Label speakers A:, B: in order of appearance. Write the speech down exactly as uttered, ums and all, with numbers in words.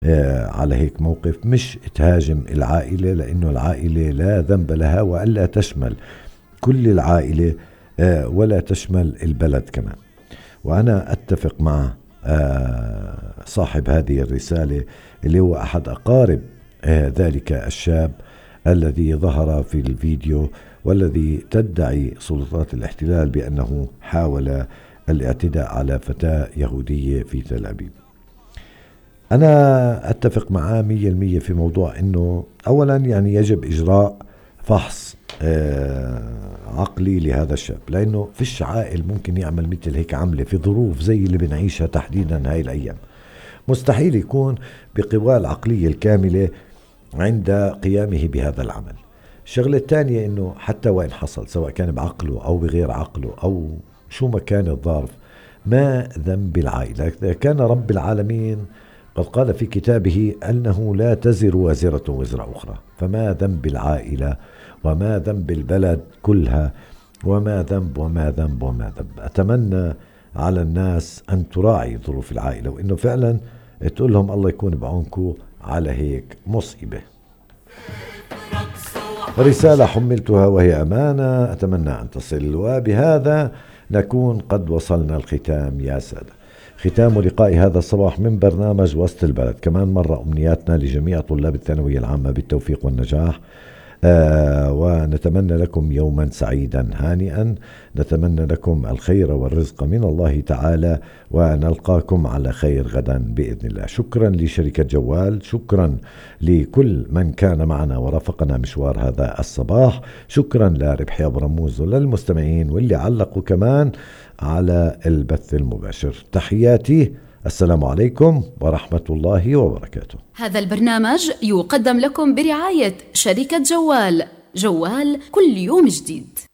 A: على هيك موقف، مش تهاجم العائلة، لأنه العائلة لا ذنب لها، وألا تشمل كل العائلة ولا تشمل البلد كمان. وأنا أتفق مع صاحب هذه الرسالة اللي هو أحد أقارب ذلك الشاب الذي ظهر في الفيديو، والذي تدعي سلطات الاحتلال بأنه حاول الاعتداء على فتاة يهودية في تل أبيب. أنا أتفق معاه مية المية في موضوع أنه أولا يعني يجب إجراء فحص عقلي لهذا الشاب، لأنه فيش عائل ممكن يعمل مثل هيك عملة في ظروف زي اللي بنعيشها تحديدا هاي الأيام. مستحيل يكون بقواه العقلية الكاملة عند قيامه بهذا العمل. الشغلة الثانية أنه حتى وإن حصل، سواء كان بعقله أو بغير عقله أو شو ما كان الظرف، ما ذنب العائلة؟ كان رب العالمين قد قال في كتابه أنه لا تزر وازرة وزر أخرى، فما ذنب العائلة وما ذنب البلد كلها، وما ذنب وما ذنب وما ذنب. أتمنى على الناس أن تراعي ظروف العائلة، وإنه فعلا تقول لهم الله يكون بعونكم على هيك مصيبة. رسالة حملتها وهي أمانة، أتمنى أن تصل، وبهذا نكون قد وصلنا الختام يا سادة. ختام لقاء هذا الصباح من برنامج وسط البلد. كمان مرة أمنياتنا لجميع طلاب الثانوية العامة بالتوفيق والنجاح، آه ونتمنى لكم يوما سعيدا هانئا، نتمنى لكم الخير والرزق من الله تعالى، ونلقاكم على خير غدا بإذن الله. شكرا لشركة جوال، شكرا لكل من كان معنا ورافقنا مشوار هذا الصباح، شكرا لربحي أبو رموز وللمستمعين واللي علقوا كمان على البث المباشر. تحياتي، السلام عليكم ورحمة الله وبركاته.
B: هذا البرنامج يقدم لكم برعاية شركة جوال، جوال كل يوم جديد.